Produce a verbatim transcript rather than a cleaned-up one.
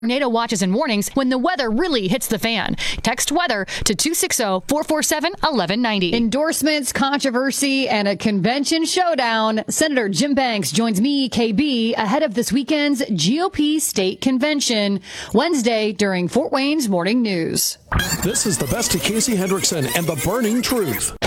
Tornado watches and warnings when the weather really hits the fan. Text weather to two six zero, four four seven, one one nine zero. Endorsements, controversy, and a convention showdown. Senator Jim Banks joins me, K B, ahead of this weekend's G O P state convention, Wednesday during Fort Wayne's Morning News. This is the best of Casey Hendrickson and the Burning Truth.